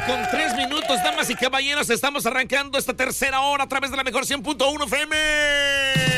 con 3 minutos, damas y caballeros. Estamos arrancando esta tercera hora a través de la mejor 100.1 FM.